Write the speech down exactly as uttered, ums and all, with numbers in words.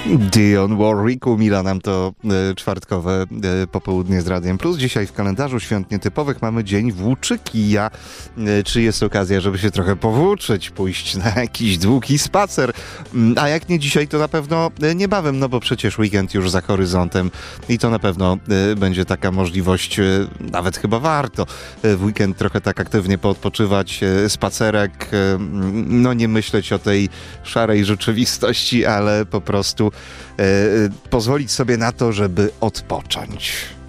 Dionne Warwick umila nam to e, czwartkowe e, popołudnie z Radiem Plus. Dzisiaj w kalendarzu świąt nietypowych mamy Dzień Włóczykija. E, czy jest okazja, żeby się trochę powłóczyć, pójść na jakiś długi spacer? A jak nie dzisiaj, to na pewno e, niebawem, no bo przecież weekend już za horyzontem i to na pewno e, będzie taka możliwość, e, nawet chyba warto e, w weekend trochę tak aktywnie poodpoczywać, e, spacerek, e, no nie myśleć o tej szarej rzeczywistości, ale po prostu e, pozwolić sobie na to, żeby odpocząć.